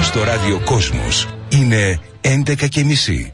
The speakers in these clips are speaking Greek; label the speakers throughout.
Speaker 1: στο ράδιο Κόσμος. Είναι 11:30.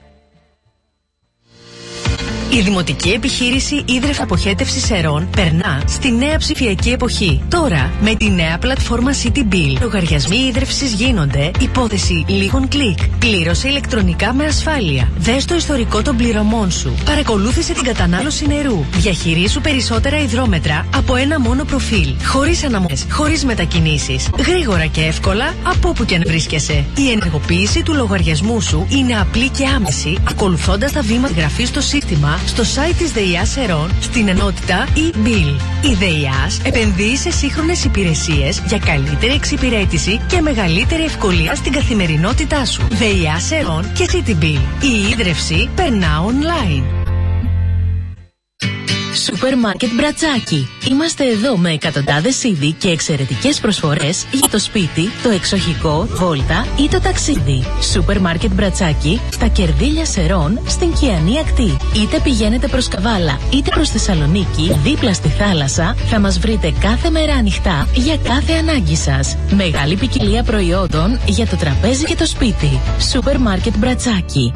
Speaker 2: Η δημοτική επιχείρηση ίδρυυση αποχέτευσης Σερών περνά στη νέα ψηφιακή εποχή. Τώρα, με τη νέα πλατφόρμα City Bill, λογαριασμοί ίδρυυσης γίνονται υπόθεση λίγων κλικ. Πλήρωσε ηλεκτρονικά με ασφάλεια. Δες το ιστορικό των πληρωμών σου. Παρακολούθησε την κατανάλωση νερού. Διαχειρίσου περισσότερα υδρόμετρα από ένα μόνο προφίλ. Χωρίς αναμονές, χωρίς μετακινήσεις. Γρήγορα και εύκολα από όπου και αν βρίσκεσαι. Η ενεργοποίηση του λογαριασμού σου είναι απλή και άμεση, ακολουθώντας τα βήματα εγγραφής στο σύστημα στο site της ΔΕΙΑΣ Σερών στην ενότητα e-bill. Η ΔΕΙΑΣ επενδύει σε σύγχρονες υπηρεσίες για καλύτερη εξυπηρέτηση και μεγαλύτερη ευκολία στην καθημερινότητά σου. ΔΕΙΑΣ Σερών και City Bill. Η ίδρυυση περνά online.
Speaker 3: Σούπερ Μάρκετ Μπρατσάκι. Είμαστε εδώ με εκατοντάδες είδη και εξαιρετικές προσφορές για το σπίτι, το εξοχικό, βόλτα ή το ταξίδι. Σούπερ Μάρκετ Μπρατσάκι στα Κερδίλια Σερών στην Κιανή Ακτή. Είτε πηγαίνετε προς Καβάλα είτε προς Θεσσαλονίκη, δίπλα στη θάλασσα, θα μας βρείτε κάθε μέρα ανοιχτά για κάθε ανάγκη σας. Μεγάλη ποικιλία προϊόντων για το τραπέζι και το σπίτι. Σούπερ Μάρκετ Μπρατσάκι.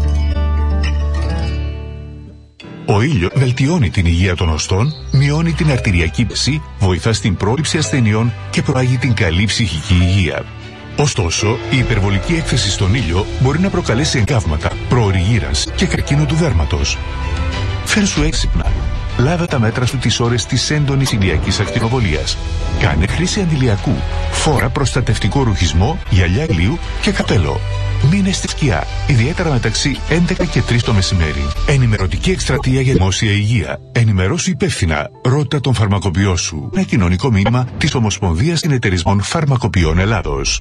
Speaker 4: Ο ήλιος βελτιώνει την υγεία των οστών, μειώνει την αρτηριακή πίεση, βοηθά στην πρόληψη ασθενειών και προάγει την καλή ψυχική υγεία. Ωστόσο, η υπερβολική έκθεση στον ήλιο μπορεί να προκαλέσει εγκάβματα, προωρή γύρανση και καρκίνο του δέρματος. Φέρσου έξυπνα. Λάβε τα μέτρα σου τις ώρες της έντονης ηλιακής ακτινοβολίας. Κάνε χρήση αντιλιακού. Φόρα προστατευτικό ρουχισμό, γυαλιά ηλίου και καπέλο. Μείνε στη σκιά, ιδιαίτερα μεταξύ 11 και 3 το μεσημέρι. Ενημερωτική εκστρατεία για δημόσια υγεία. Ενημερώσου υπεύθυνα. Ρώτα τον φαρμακοποιό σου. Ένα κοινωνικό μήνυμα της Ομοσπονδίας Συνεταιρισμών Φαρμακοποιών Ελλάδος.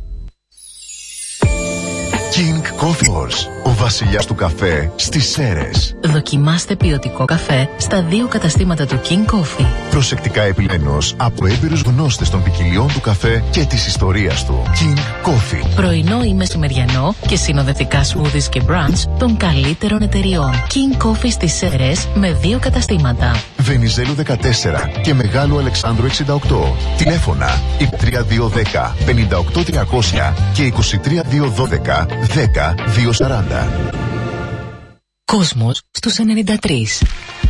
Speaker 5: King Coffee Wars, ο βασιλιάς του καφέ στις Σέρρες.
Speaker 3: Δοκιμάστε ποιοτικό καφέ στα 2 καταστήματα του King Coffee.
Speaker 5: Προσεκτικά επιλεγμένος από έμπειρους γνώστες των ποικιλιών του καφέ και της ιστορίας του. King Coffee.
Speaker 3: Πρωινό ή μεσημεριανό και συνοδευτικά smoothies και brunch των καλύτερων εταιριών. King Coffee στις Σέρρες με 2 καταστήματα.
Speaker 5: Βενιζέλου 14 και Μεγάλου Αλεξάνδρου 68. Τηλέφωνα 3210 58300 και 23212 10 240.
Speaker 2: Κόσμος στους 93.